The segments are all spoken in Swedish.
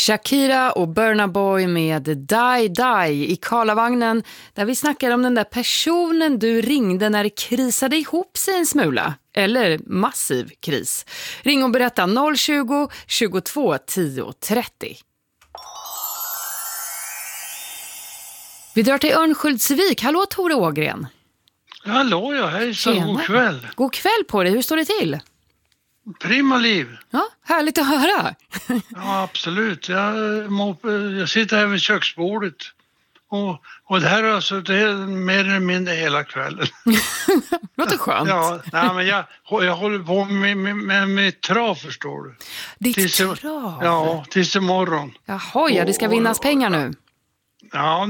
Shakira och Burna Boy med Die Die i Karlavagnen, där vi snackar om den där personen du ringde när det krisade ihop sig en smula. Eller massiv kris. Ring och berätta 020 22 10 30. Vi drar till Örnsköldsvik. Hallå Tore Ågren. Hallå, ja, hejsan, god kväll. God kväll på dig, hur står det till? Prima liv. Ja, härligt att höra. Ja, absolut. Jag sitter här vid köksbordet. Och det här är alltså det är mer eller mindre hela kvällen. Låter skönt. Ja, nej, men jag håller på med mitt trav, förstår du. Ditt trav? Ja, tills imorgon. Jaha, ja, det ska vinnas pengar nu. Ja,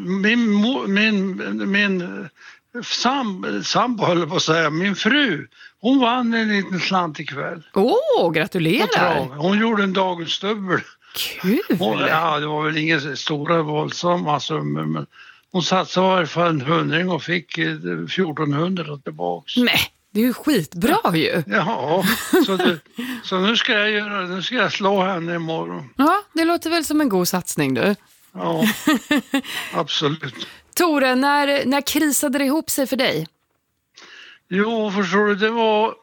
min sambo, höll på att säga, min fru, hon vann en liten slant ikväll. Gratulerar. Hon gjorde en dagens dubbel. Kul! Ja, det var väl inga stora våldsamma summor, men hon satsade i alla fall en 100 och fick 1400 tillbaks. Nej, det är ju skitbra ju. Ja, så nu ska jag slå henne imorgon. Ja, det låter väl som en god satsning du. Ja, absolut. Tore, när krisade det ihop sig för dig? Jo, förstår du, det var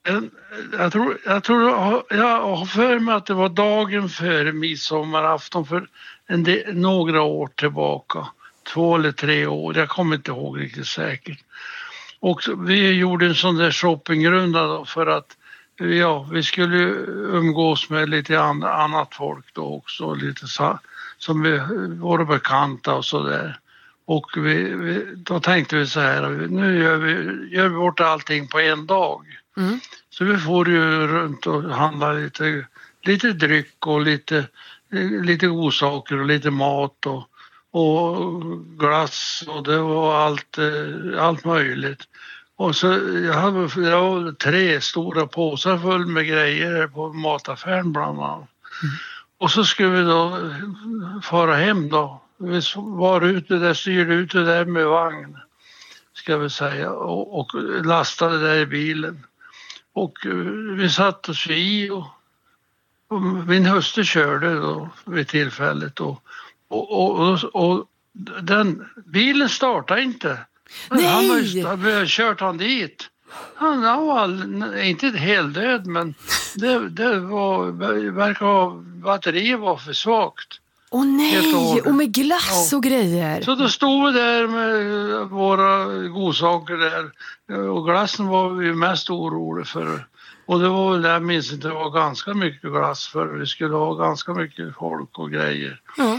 jag har för mig att det var dagen före midsommarafton för några år tillbaka. 2 eller 3 år, jag kommer inte ihåg riktigt säkert. Och vi gjorde en sån där shoppingrunda då för att vi skulle umgås med lite annat folk då också, lite som vi var bekanta och så där. Och då tänkte vi så här, nu gör vi bort allting på en dag. Mm. Så vi får ju runt och handla lite dryck och lite godsaker och lite mat och glass och det var allt möjligt. Och så jag hade 3 stora påsar full med grejer på mataffären bland annat. Mm. Och så skulle vi då fara hem då. Vi styrde ut det där med vagn, ska vi säga, och lastade där i bilen. Och vi satt oss i och min hustru körde då vid tillfället och den bilen startade inte. Nej! Han hade kört han dit. Han var inte helt död, men det verkar vara batteriet var för svagt. Åh nej, och med glass och grejer. Så då stod vi där med våra godsaker där och glassen var vi mest oroliga för. Och det var väl, jag minns inte, det var ganska mycket glass för vi skulle ha ganska mycket folk och grejer. Ja.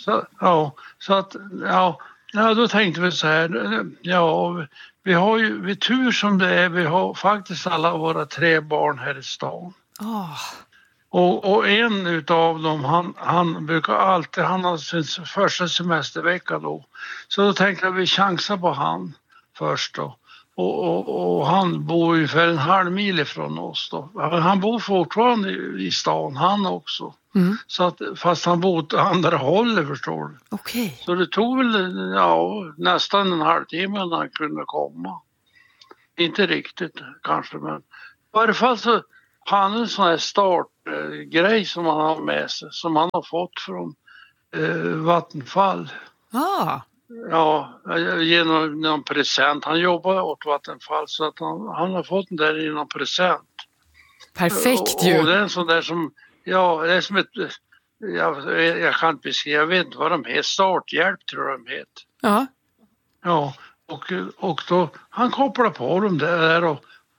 Då tänkte vi så här, vi har ju tur som det är, vi har faktiskt alla våra 3 barn här i stan. Och en utav dem, han brukar alltid, han har sin första semestervecka då. Så då tänkte jag vi chansar på han först då. Och han bor ungefär en halv mil ifrån oss då. Han bor fortfarande i stan, han också. Mm. Så att, fast han bor åt andra hållet, förstår du. Okay. Så det tog väl nästan en halvtimme när han kunde komma. Inte riktigt kanske, men i varje fall så han har en sån här startgrej som han har med sig, som han har fått från Vattenfall. Ja, genom någon present. Han jobbar åt Vattenfall så att han har fått den där i någon present. Perfekt ju. Och det är en sån där som, det är som ett, jag kan inte beskriva, jag vet inte vad de heter, starthjälp tror jag de heter. Ja. Ja, och då, han kopplar på dem där och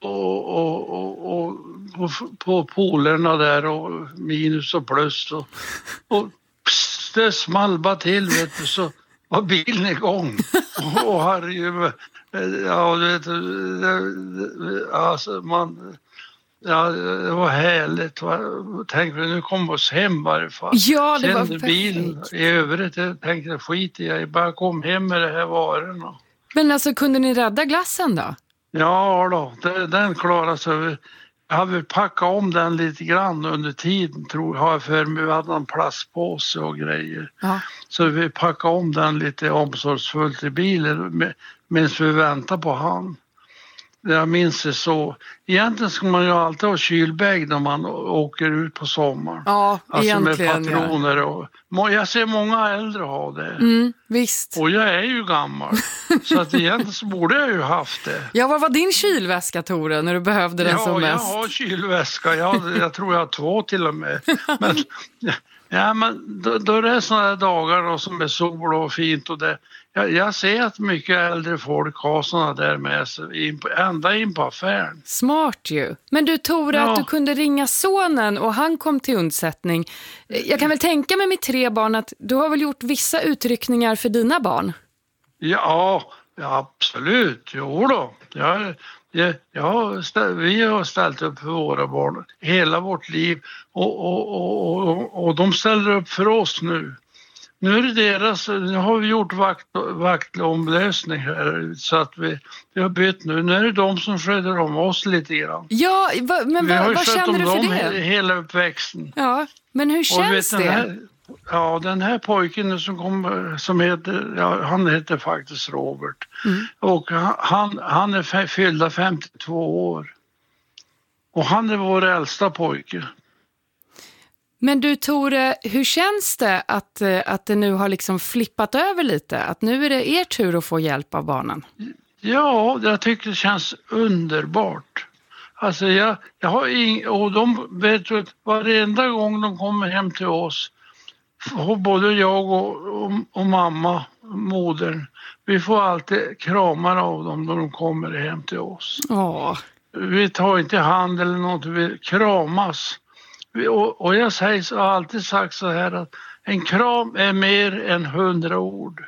på polerna där och minus och plus och det small bara till, vet du, så var bilen igång och herregud, alltså det var härligt. Tänk mig, nu kom oss hem i varje fall. Ja, det var perfekt. Bilen i övrigt, jag tänkte skit i, jag bara kom hem med det här varorna. Men alltså, kunde ni rädda glassen då? Ja då, den klarade sig. Jag hade packat om den lite grann under tiden, har jag för mig. Vi hade en plastpåse och grejer. Ja. Så vi packade om den lite omsorgsfullt i bilen medan vi väntade på han. Jag minns det så. Egentligen ska man ju alltid ha kylbägg när man åker ut på sommaren. Ja, alltså egentligen. Med patroner och... Jag ser många äldre ha det. Visst. Och jag är ju gammal. Så att egentligen så borde jag ju haft det. Ja, vad var din kylväska, Tore, när du behövde den som mest? Ja, jag har kylväska. Jag tror jag har 2 till och med. Men, men då är det sådana här dagar då, som är sol och fint. Och det. Jag ser att mycket äldre folk har sådana där med sig ända in på affären. Smart ju. Men du, Tore, att du kunde ringa sonen och han kom till undsättning. Jag kan väl tänka med 3 barn att du har väl gjort vissa utryckningar för dina barn? Ja, absolut. Jo då. Vi har ställt upp för våra barn hela vårt liv och de ställer upp för oss nu. Nu är det deras, nu har vi gjort vaktomlösning här så att vi har bytt nu. Nu är det de som sköter om oss lite grann. Ja, men vad känner du för det? Hela uppväxten. Ja, men hur känns det? Den här pojken som heter, han heter faktiskt Robert. Och han är fyllda 52 år. Och han är vår äldsta pojke. Men du, Tore, hur känns det att det nu har liksom flippat över lite? Att nu är det er tur att få hjälp av barnen? Ja, jag tycker det känns underbart. Alltså jag har och de vet att varenda gång de kommer hem till oss, både jag och mamma, modern, vi får alltid kramar av dem när de kommer hem till oss. Åh. Vi tar inte hand eller något, vi kramas. Och jag har alltid sagt så här att en kram är mer än 100 ord.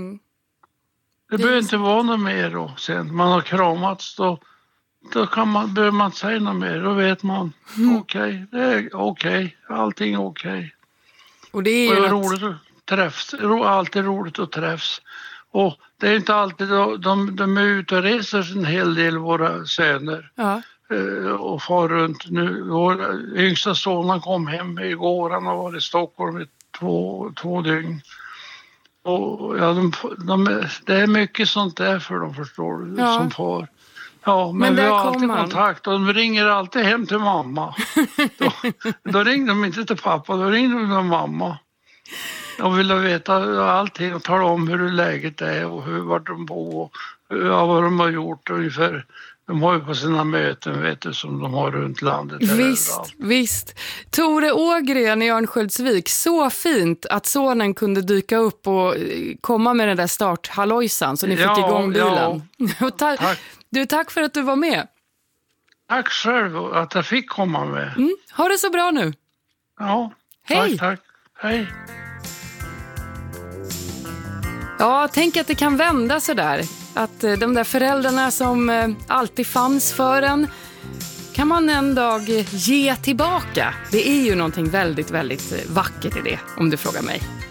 Det behöver inte vara något mer då. Sen man har kramats då behöver man inte säga något mer. Då vet man, okej, det är okej, allting är okej. Och det är ju roligt att träffas, alltid roligt att träffas. Och det är inte alltid de är ute och reser en hel del, våra söner. Ja. Och far runt nu. Vår yngsta son kom hem igår. Han har varit i Stockholm i två dygn. Och det är mycket sånt där för dem, förstår du, som far. Ja, men vi har alltid kontakt och de ringer alltid hem till mamma. då ringer de inte till pappa, då ringer de till mamma. De vill veta allting och tala om hur läget är och vart de bor och vad de har gjort ungefär. De har ju på sina möten, vet du, som de har runt landet. Visst. Tore Ågren i Örnsköldsvik, så fint att sonen kunde dyka upp och komma med den där starthallojsan så ni fick igång bilen. Ja. Tack för att du var med. Tack själv att jag fick komma med. Ha det så bra nu. Ja, hej. Tack. Hej. Ja, tänk att det kan vända så där. Att de där föräldrarna som alltid fanns för en kan man en dag ge tillbaka. Det är ju någonting väldigt, väldigt vackert i det, om du frågar mig.